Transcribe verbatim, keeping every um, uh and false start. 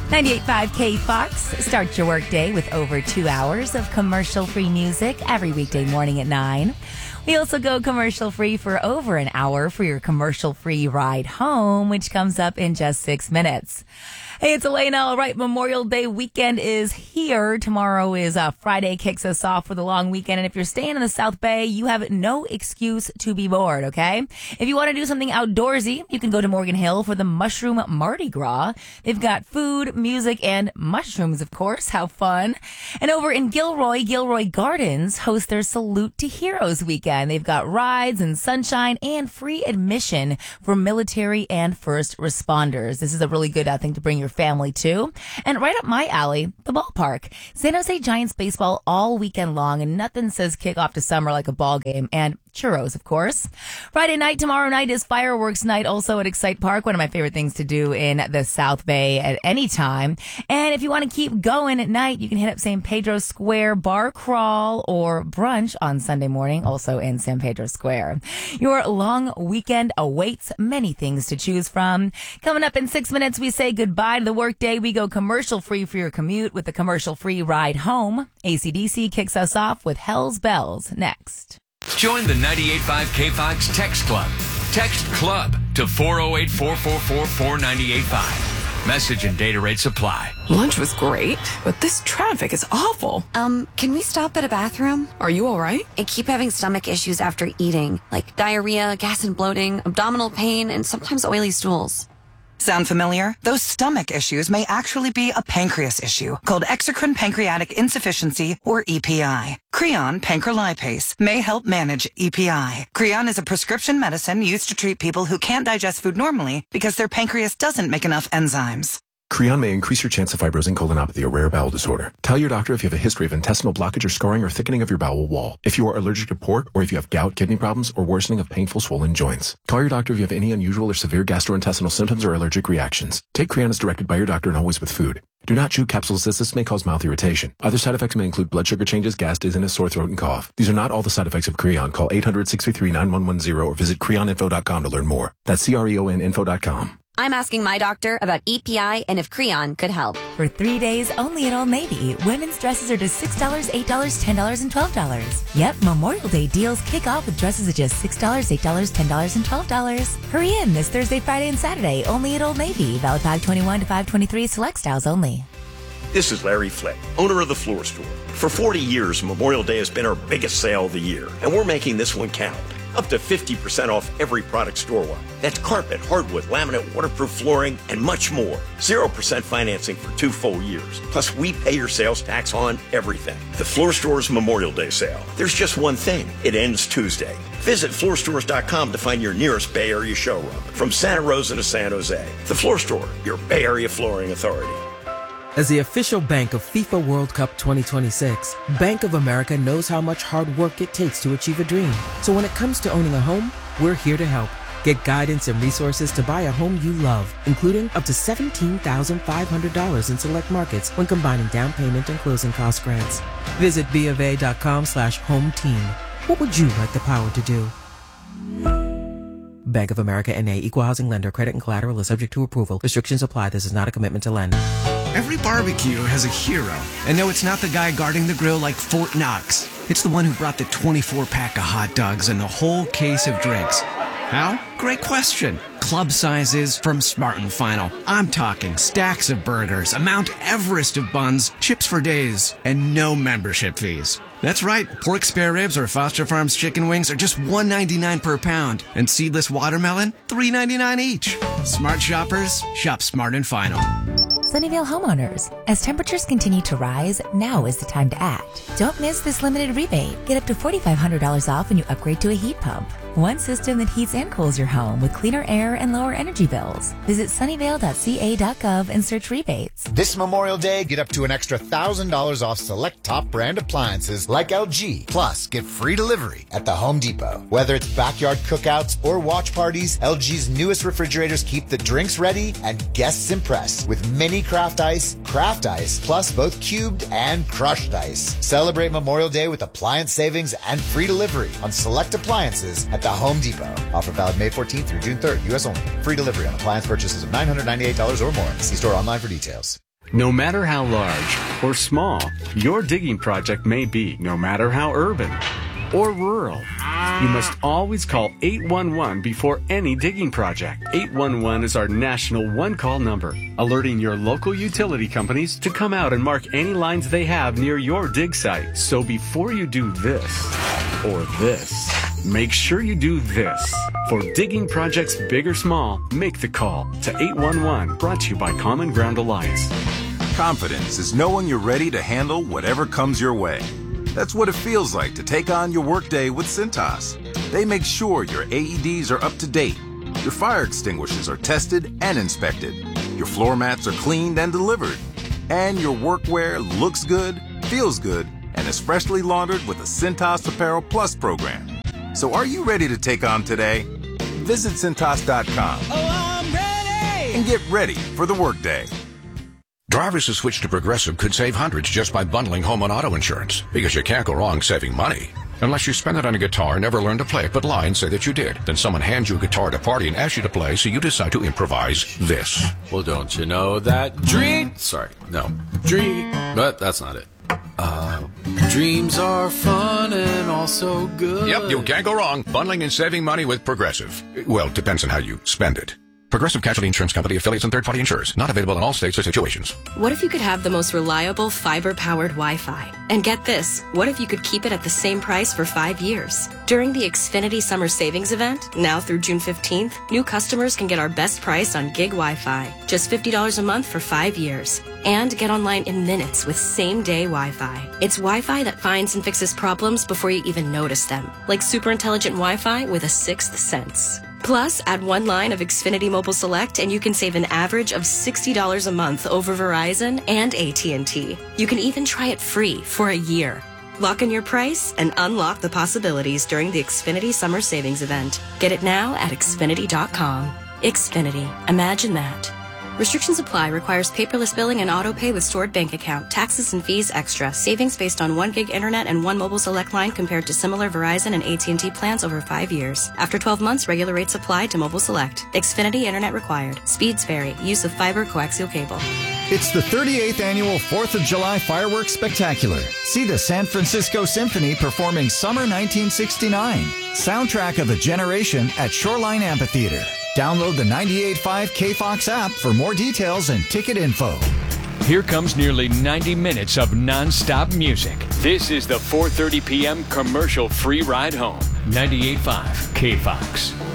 ninety-eight point five K Fox. Start your workday with over two hours of commercial-free music every weekday morning at nine. We also go commercial-free for over an hour for your commercial-free ride home, which comes up in just six minutes. Hey, it's Elena. All right, Memorial Day weekend is here. Tomorrow is uh, Friday, kicks us off for the long weekend. And if you're staying in the South Bay, you have no excuse to be bored, okay? If you want to do something outdoorsy, you can go to Morgan Hill for the Mushroom Mardi Gras. They've got food, music, and mushrooms, of course. How fun. And over in Gilroy, Gilroy Gardens hosts their Salute to Heroes weekend. They've got rides and sunshine and free admission for military and first responders. This is a really good uh, thing to bring your family too. And right up my alley, the ballpark. San Jose Giants baseball all weekend long, and nothing says kickoff to summer like a ball game. And churros, of course. Friday night, tomorrow night is fireworks night, also at Excite Park, one of my favorite things to do in the South Bay at any time. And if you want to keep going at night, you can hit up San Pedro Square bar crawl or brunch on Sunday morning, also in San Pedro Square. Your long weekend awaits, many things to choose from. Coming up in six minutes, we say goodbye to the workday. We go commercial-free for your commute with the commercial-free ride home. A C D C kicks us off with Hell's Bells next. Join the ninety-eight point five K Fox Text Club. Text CLUB to four oh eight, four four four, four nine eight five. Message and data rates apply. Lunch was great, but this traffic is awful. Um, can we stop at a bathroom? Are you all right? I keep having stomach issues after eating, like diarrhea, gas and bloating, abdominal pain, and sometimes oily stools. Sound familiar? Those stomach issues may actually be a pancreas issue called exocrine pancreatic insufficiency, or E P I. Creon pancrelipase may help manage E P I. Creon is a prescription medicine used to treat people who can't digest food normally because their pancreas doesn't make enough enzymes. Creon may increase your chance of fibrosing colonopathy, a rare bowel disorder. Tell your doctor if you have a history of intestinal blockage or scarring or thickening of your bowel wall. If you are allergic to pork, or if you have gout, kidney problems, or worsening of painful swollen joints. Call your doctor if you have any unusual or severe gastrointestinal symptoms or allergic reactions. Take Creon as directed by your doctor and always with food. Do not chew capsules as this may cause mouth irritation. Other side effects may include blood sugar changes, gas, dizziness, sore throat, and cough. These are not all the side effects of Creon. Call eight hundred, six three three, nine one one zero or visit creon info dot com to learn more. That's C R E O N info dot com. I'm asking my doctor about E P I and if Creon could help. For three days only at Old Navy, women's dresses are just six dollars, eight dollars, ten dollars, and twelve dollars. Yep, Memorial Day deals kick off with dresses at just six dollars, eight dollars, ten dollars, and twelve dollars. Hurry in this Thursday, Friday, and Saturday only at Old Navy. Valid five twenty-one to five twenty-three, select styles only. This is Larry Flick, owner of The Floor Store. For forty years, Memorial Day has been our biggest sale of the year, and we're making this one count. Up to fifty percent off every product store-wide. That's carpet, hardwood, laminate, waterproof flooring, and much more. zero percent financing for two full years. Plus, we pay your sales tax on everything. The Floor Store's Memorial Day sale. There's just one thing. It ends Tuesday. Visit floor stores dot com to find your nearest Bay Area showroom. From Santa Rosa to San Jose. The Floor Store, your Bay Area flooring authority. As the official bank of FIFA World Cup twenty twenty-six, Bank of America knows how much hard work it takes to achieve a dream. So when it comes to owning a home, we're here to help. Get guidance and resources to buy a home you love, including up to seventeen thousand five hundred dollars in select markets when combining down payment and closing cost grants. Visit bofa.com slash home team. What would you like the power to do? Bank of America N A, Equal Housing Lender. Credit and collateral is subject to approval. Restrictions apply. This is not a commitment to lend. Every barbecue has a hero. And no, it's not the guy guarding the grill like Fort Knox. It's the one who brought the twenty-four pack of hot dogs and the whole case of drinks. How? Great question. Club sizes from Smart and Final. I'm talking stacks of burgers, a Mount Everest of buns, chips for days, and no membership fees. That's right. Pork spare ribs or Foster Farms chicken wings are just one ninety-nine per pound. And seedless watermelon, three ninety-nine each. Smart shoppers, shop Smart and Final. Sunnyvale homeowners, as temperatures continue to rise, now is the time to act. Don't miss this limited rebate. Get up to four thousand five hundred dollars off when you upgrade to a heat pump. One system that heats and cools your home with cleaner air and lower energy bills. Visit sunnyvale dot c a dot gov and search rebates. This Memorial Day, get up to an extra one thousand dollars off select top brand appliances like L G. Plus, get free delivery at the Home Depot. Whether it's backyard cookouts or watch parties, L G's newest refrigerators keep the drinks ready and guests impressed with mini craft ice, craft ice, plus both cubed and crushed ice. Celebrate Memorial Day with appliance savings and free delivery on select appliances at the Home Depot. Offer valid May fourteenth through June third, U S only. Free delivery on appliance purchases of nine hundred ninety-eight dollars or more. See store online for details. No matter how large or small your digging project may be, no matter how urban or rural, you must always call eight one one before any digging project. eight one one is our national one-call number, alerting your local utility companies to come out and mark any lines they have near your dig site. So before you do this or this, make sure you do this. For digging projects big or small, make the call to eight one one, brought to you by Common Ground Alliance. Confidence is knowing you're ready to handle whatever comes your way. That's what it feels like to take on your workday with Cintas. They make sure your A E Ds are up to date, your fire extinguishers are tested and inspected, your floor mats are cleaned and delivered, and your workwear looks good, feels good, and is freshly laundered with the Cintas Apparel Plus program. So are you ready to take on today? Visit Cintas dot com. Oh, I'm ready! And get ready for the workday. Drivers who switch to Progressive could save hundreds just by bundling home and auto insurance, because you can't go wrong saving money. Unless you spend it on a guitar and never learn to play it, but lie and say that you did. Then someone hands you a guitar at a party and asks you to play, so you decide to improvise this. Well, don't you know that dream... Sorry, no. Dream... But that's not it. Uh, dreams are fun and also good. Yep, you can't go wrong bundling and saving money with Progressive. Well, it depends on how you spend it. Progressive Casualty Insurance Company, affiliates, and third-party insurers. Not available in all states or situations. What if you could have the most reliable fiber-powered Wi-Fi? And get this, what if you could keep it at the same price for five years? During the Xfinity Summer Savings Event, now through June fifteenth, new customers can get our best price on gig Wi-Fi. Just fifty dollars a month for five years. And get online in minutes with same-day Wi-Fi. It's Wi-Fi that finds and fixes problems before you even notice them. Like super intelligent Wi-Fi with a sixth sense. Plus, add one line of Xfinity Mobile Select and you can save an average of sixty dollars a month over Verizon and A T and T. You can even try it free for a year. Lock in your price and unlock the possibilities during the Xfinity Summer Savings Event. Get it now at Xfinity dot com. Xfinity. Imagine that. Restrictions apply. Requires paperless billing and auto pay with stored bank account. Taxes and fees extra. Savings based on one gig internet and one mobile select line compared to similar Verizon and A T and T plans over five years. After twelve months, regular rates apply to mobile select. Xfinity internet required. Speeds vary. Use of fiber coaxial cable. It's the thirty-eighth Annual fourth of July Fireworks Spectacular. See the San Francisco Symphony performing Summer nineteen sixty-nine, soundtrack of a generation at Shoreline Amphitheater. Download the ninety-eight point five K Fox app for more details and ticket info. Here comes nearly ninety minutes of non-stop music. This is the four thirty p.m. commercial-free ride home. ninety-eight point five K Fox.